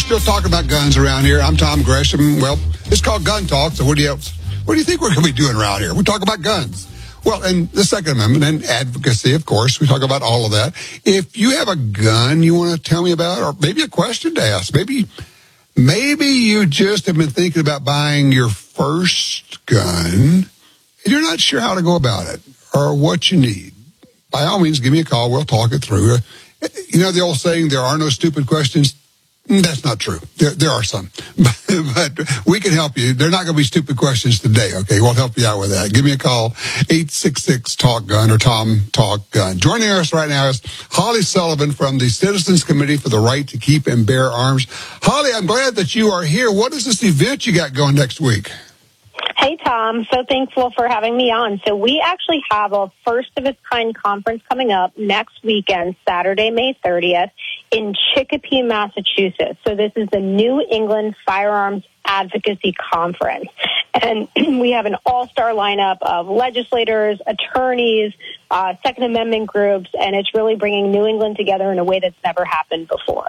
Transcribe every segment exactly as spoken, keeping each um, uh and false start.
still talking about guns around here. I'm Tom Gresham. Well, it's called Gun Talk, so what do you, what do you think we're going to be doing around here? We talk about guns. Well, and the Second Amendment and advocacy, of course, we talk about all of that. If you have a gun you want to tell me about, or maybe a question to ask, maybe, maybe you just have been thinking about buying your first gun, and you're not sure how to go about it or what you need. By all means, give me a call. We'll talk it through. You know the old saying, there are no stupid questions? That's not true. There, there are some. But we can help you. They're not going to be stupid questions today, okay? We'll help you out with that. Give me a call, eight six six, talk gun or Tom Talk Gun. Joining us right now is Holly Sullivan from the Citizens Committee for the Right to Keep and Bear Arms. Holly, I'm glad that you are here. What is this event you got going next week? Hey, Tom. So thankful for having me on. So we actually have a first-of-its-kind conference coming up next weekend, Saturday, May thirtieth, in Chicopee, Massachusetts. So this is the New England Firearms Advocacy Conference. And we have an all-star lineup of legislators, attorneys, uh, Second Amendment groups, and it's really bringing New England together in a way that's never happened before.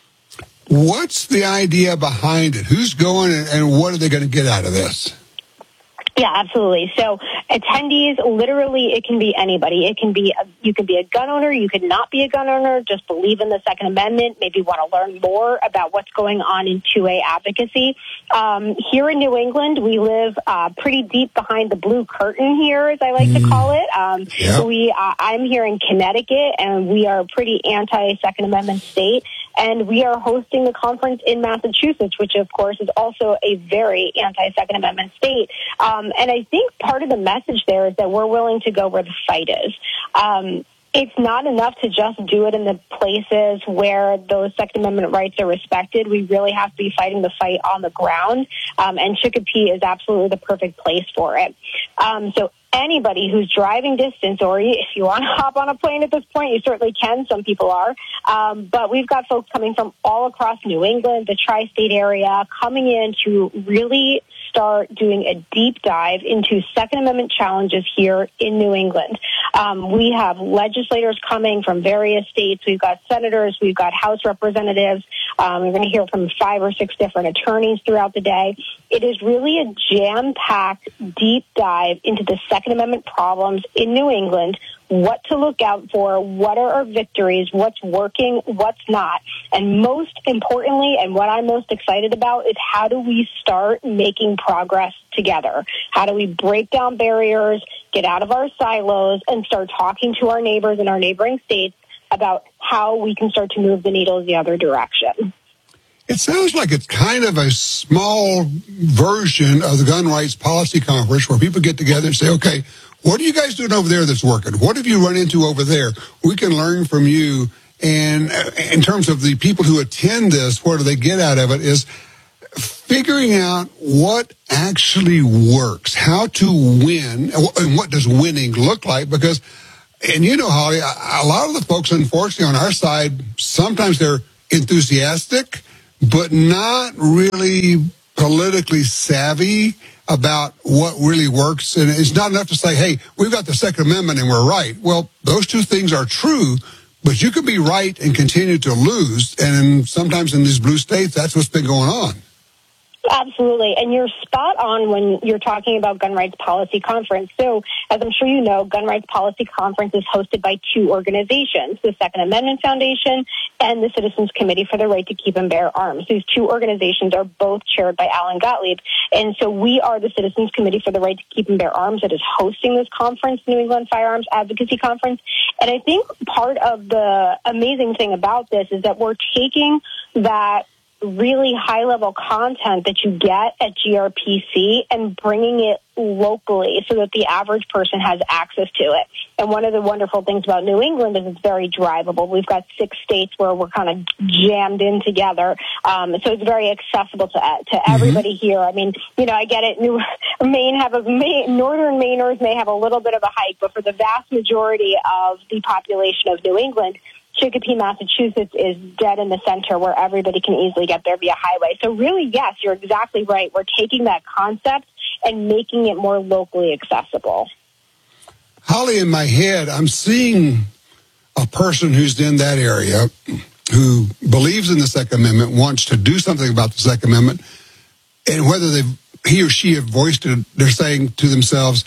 What's the idea behind it? Who's going and, and what are they going to get out of this? Yeah, absolutely. So attendees, literally, it can be anybody. It can be, a, you can be a gun owner. You could not be a gun owner, just believe in the Second Amendment, maybe want to learn more about what's going on in two A advocacy. Um, here in New England, we live uh, pretty deep behind the blue curtain here, as I like mm. to call it. Um, yep. We, uh, I'm here in Connecticut, and we are a pretty anti-Second Amendment state. And we are hosting the conference in Massachusetts, which, of course, is also a very anti-Second Amendment state. Um, and I think part of the message there is that we're willing to go where the fight is. Um, it's not enough to just do it in the places where those Second Amendment rights are respected. We really have to be fighting the fight on the ground. Um, and Chicopee is absolutely the perfect place for it. Um, so anybody who's driving distance, or if you want to hop on a plane at this point, you certainly can. Some people are. Um, but we've got folks coming from all across New England, the tri-state area, coming in to really start doing a deep dive into Second Amendment challenges here in New England. Um, we have legislators coming from various states. We've got senators. We've got House representatives. Um, we're going to hear from five or six different attorneys throughout the day. It is really a jam-packed deep dive into the Second Amendment problems in New England, what to look out for, what are our victories, what's working, what's not. And most importantly, and what I'm most excited about, is how do we start making progress together? How do we break down barriers, get out of our silos, and start talking to our neighbors in our neighboring states about how we can start to move the needle the other direction? It sounds like it's kind of a small version of the Gun Rights Policy Conference where people get together and say, okay, what are you guys doing over there that's working? What have you run into over there? We can learn from you. And in terms of the people who attend this, what do they get out of it is figuring out what actually works, how to win, and what does winning look like. Because, and you know, Holly, a lot of the folks, unfortunately, on our side, sometimes they're enthusiastic, but not really politically savvy about what really works. And it's not enough to say, hey, we've got the Second Amendment and we're right. Well, those two things are true, but you can be right and continue to lose. And sometimes in these blue states, that's what's been going on. Absolutely. And you're spot on when you're talking about Gun Rights Policy Conference. So, as I'm sure you know, Gun Rights Policy Conference is hosted by two organizations, the Second Amendment Foundation and the Citizens Committee for the Right to Keep and Bear Arms. These two organizations are both chaired by Alan Gottlieb. And so we are the Citizens Committee for the Right to Keep and Bear Arms that is hosting this conference, New England Firearms Advocacy Conference. And I think part of the amazing thing about this is that we're taking that really high-level content that you get at G R P C and bringing it locally so that the average person has access to it. And one of the wonderful things about New England is it's very drivable. We've got six states where we're kind of jammed in together. Um, so it's very accessible to to everybody mm-hmm. here. I mean, you know, I get it. New Maine have a Maine, northern Mainers may have a little bit of a hike, but for the vast majority of the population of New England, Chicopee, Massachusetts is dead in the center where everybody can easily get there via highway. So really, yes, you're exactly right. We're taking that concept and making it more locally accessible. Holly, in my head, I'm seeing a person who's in that area who believes in the Second Amendment, wants to do something about the Second Amendment, and whether they he or she have voiced it, they're saying to themselves,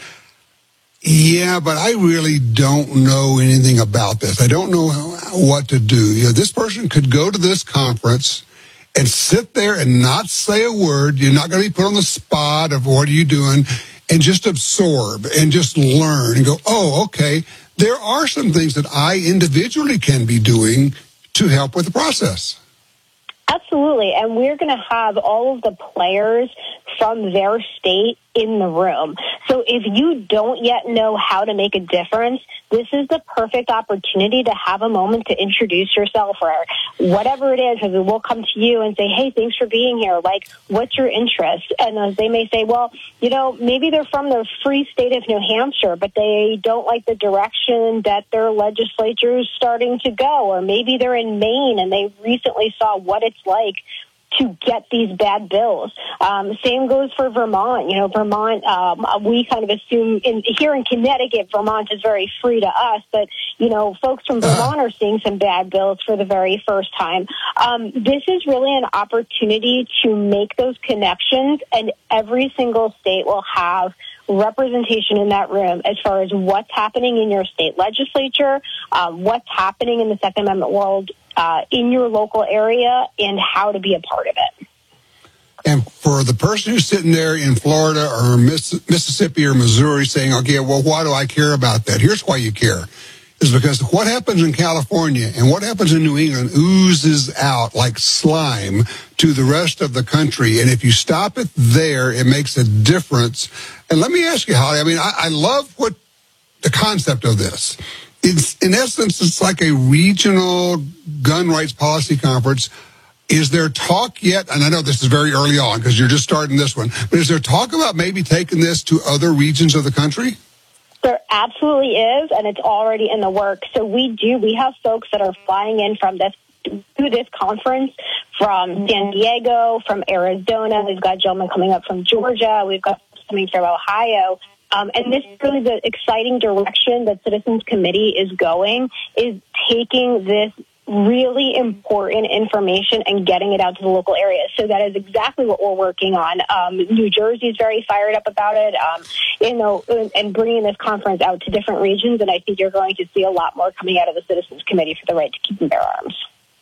yeah, but I really don't know anything about this. I don't know what to do. You know, this person could go to this conference and sit there and not say a word. You're not going to be put on the spot of what are you doing, and just absorb and just learn and go, oh, okay, there are some things that I individually can be doing to help with the process. Absolutely. And we're going to have all of the players from their state in the room. So if you don't yet know how to make a difference, this is the perfect opportunity to have a moment to introduce yourself, or whatever it is. We'll come to you and say, hey, thanks for being here. Like, what's your interest? And uh, they may say, well, you know, maybe they're from the free state of New Hampshire, but they don't like the direction that their legislature is starting to go. Or maybe they're in Maine and they recently saw what it's like to get these bad bills. Um, same goes for Vermont. You know, Vermont, um, we kind of assume in, here in Connecticut, Vermont is very free to us, but, you know, folks from Vermont are seeing some bad bills for the very first time. Um, this is really an opportunity to make those connections, and every single state will have representation in that room as far as what's happening in your state legislature, um, what's happening in the Second Amendment world uh, in your local area, and how to be a part of it. And for the person who's sitting there in Florida or Miss- Mississippi or Missouri saying, okay, well, why do I care about that? Here's why you care. Is because what happens in California and what happens in New England oozes out like slime to the rest of the country. And if you stop it there, it makes a difference. And let me ask you, Holly, I mean, I, I love what the concept of this. It's, in essence, it's like a regional gun rights policy conference. Is there talk yet, and I know this is very early on because you're just starting this one, but is there talk about maybe taking this to other regions of the country? There absolutely is, and it's already in the works. So we do, we have folks that are flying in from this, to this conference from San Diego, from Arizona. We've got gentlemen coming up from Georgia. We've got coming from Ohio. Um, and this is really the exciting direction that Citizens Committee is going, is taking this really important information and getting it out to the local areas. So that is exactly what we're working on. Um, New Jersey is very fired up about it, um, you know, and bringing this conference out to different regions. And I think you're going to see a lot more coming out of the Citizens Committee for the Right to Keep and Bear Arms.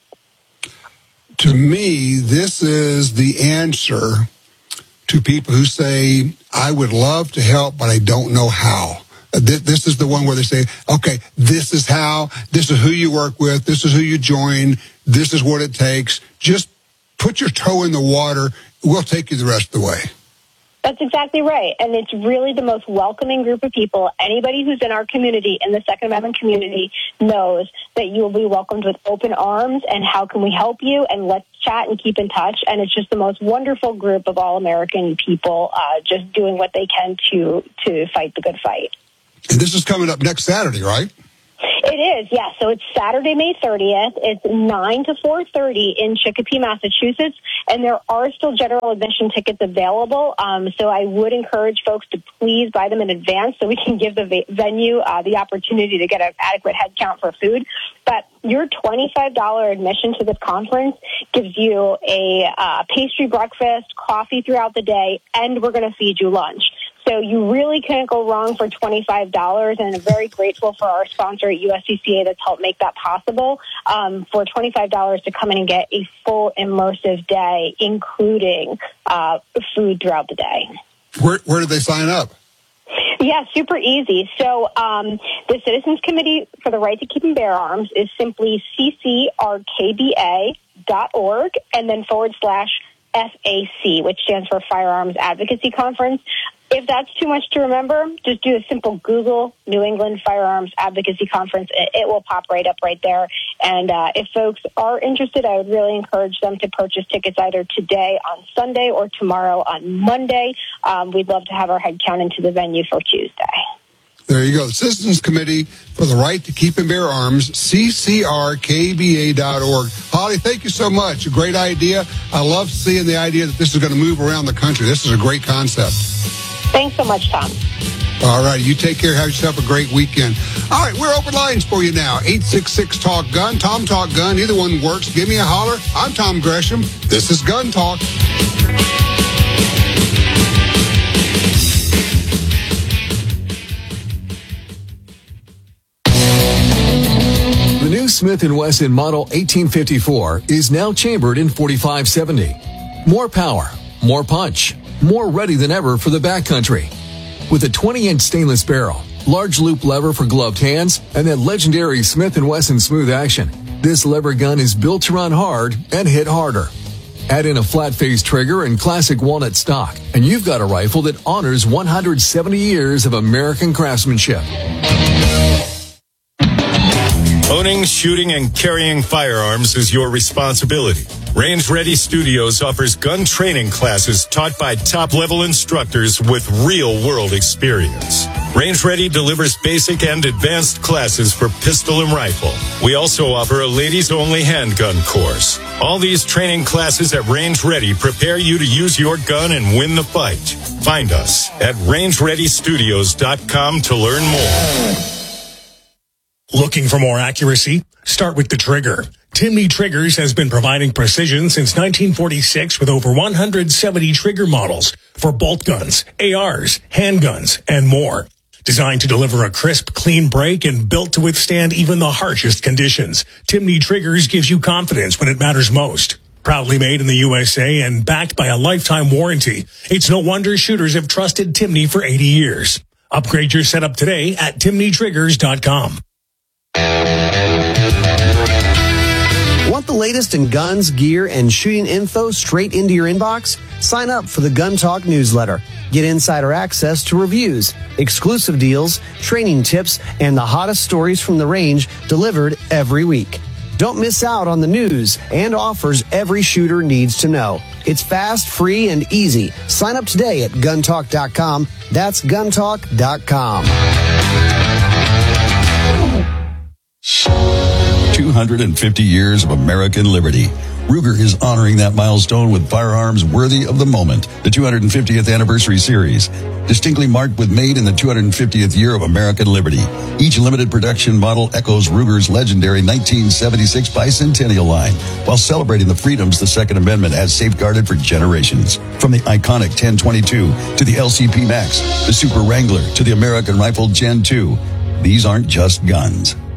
To me, this is the answer to people who say, I would love to help, but I don't know how. This is the one where they say, okay, this is how, this is who you work with, this is who you join, this is what it takes. Just put your toe in the water. We'll take you the rest of the way. That's exactly right. And it's really the most welcoming group of people. Anybody who's in our community, in the Second Amendment community, knows that you will be welcomed with open arms and how can we help you, and let's chat and keep in touch. And it's just the most wonderful group of all-American people uh, just doing what they can to to fight the good fight. And this is coming up next Saturday, right? It is, yes. So it's Saturday, May thirtieth. It's nine to four thirty in Chicopee, Massachusetts. And there are still general admission tickets available. Um, so I would encourage folks to please buy them in advance so we can give the va- venue uh, the opportunity to get an adequate head count for food. But your twenty-five dollars admission to this conference gives you a uh, pastry breakfast, coffee throughout the day, and we're going to feed you lunch. So you really can't go wrong for twenty-five dollars, and I'm very grateful for our sponsor at U S C C A that's helped make that possible, um, for twenty-five dollars to come in and get a full immersive day, including uh, food throughout the day. Where, where do they sign up? Yeah, super easy. So um, the Citizens Committee for the Right to Keep and Bear Arms is simply c c r k b a dot org and then forward slash F A C, which stands for Firearms Advocacy Conference. If that's too much to remember, just do a simple Google New England Firearms Advocacy Conference. It, it will pop right up right there. And uh, if folks are interested, I would really encourage them to purchase tickets either today on Sunday or tomorrow on Monday. Um, we'd love to have our head count into the venue for Tuesday. There you go. The Citizens Committee for the Right to Keep and Bear Arms, c c r k b a dot org. Holly, thank you so much. A great idea. I love seeing the idea that this is going to move around the country. This is a great concept. Thanks so much, Tom. All right, you take care. Have yourself a great weekend. All right, we're open lines for you now. eight six six talk gun, Tom Talk Gun. Either one works. Give me a holler. I'm Tom Gresham. This is Gun Talk. The new Smith and Wesson Model eighteen fifty-four is now chambered in forty-five seventy. More power, more punch, more ready than ever for the backcountry. With a twenty-inch stainless barrel, large loop lever for gloved hands, and that legendary Smith and Wesson smooth action, this lever gun is built to run hard and hit harder. Add in a flat-face trigger and classic walnut stock, and you've got a rifle that honors one hundred seventy years of American craftsmanship. Owning, shooting, and carrying firearms is your responsibility. Range Ready Studios offers gun training classes taught by top-level instructors with real-world experience. Range Ready delivers basic and advanced classes for pistol and rifle. We also offer a ladies-only handgun course. All these training classes at Range Ready prepare you to use your gun and win the fight. Find us at range ready studios dot com to learn more. Looking for more accuracy? Start with the trigger. Timney Triggers has been providing precision since nineteen forty-six with over one hundred seventy trigger models for bolt guns, A Rs, handguns, and more. Designed to deliver a crisp, clean break and built to withstand even the harshest conditions, Timney Triggers gives you confidence when it matters most. Proudly made in the U S A and backed by a lifetime warranty, it's no wonder shooters have trusted Timney for eighty years. Upgrade your setup today at timney triggers dot com. Want the latest in guns, gear, and shooting info straight into your inbox? Sign up for the Gun Talk newsletter. Get insider access to reviews, exclusive deals, training tips, and the hottest stories from the range delivered every week. Don't miss out on the news and offers every shooter needs to know. It's fast, free, and easy. Sign up today at gun talk dot com. That's gun talk dot com. two hundred fifty years of American liberty. Ruger is honoring that milestone with firearms worthy of the moment. The two hundred fiftieth Anniversary Series, distinctly marked with made in the two hundred fiftieth year of American liberty. Each limited production model echoes Ruger's legendary nineteen seventy-six bicentennial line, while celebrating the freedoms the Second Amendment has safeguarded for generations. From the iconic ten twenty-two to the L C P Max, the Super Wrangler to the American Rifle Gen two, these aren't just guns.